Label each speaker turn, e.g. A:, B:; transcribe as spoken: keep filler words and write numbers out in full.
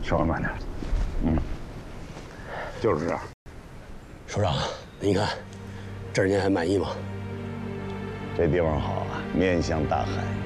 A: 稍微慢点。嗯，就是这样。
B: 首长，您看，这儿您还满意吗？
A: 这地方好啊，面向大海，